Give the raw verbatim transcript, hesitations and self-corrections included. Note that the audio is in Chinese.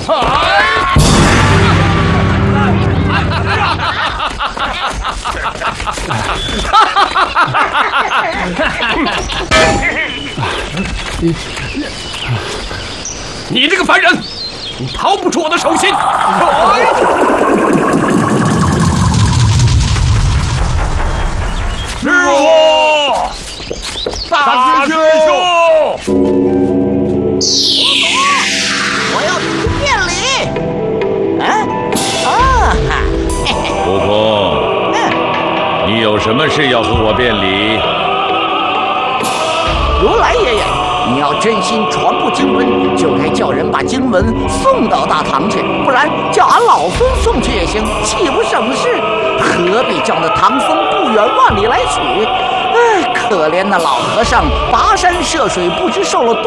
你这个凡人，你逃不出我的手心！是我，大师兄！ 我要去店里。啊啊！ 悟空， 嗯， 你有什么事要和我辩理？ 如来爷爷，你要真心传播经文，就该叫人把经文送到大唐去，不然叫俺老孙送去也行，岂不省事？何必叫那唐僧不远万里来取？哎，可怜那老和尚跋山涉水，不知受了多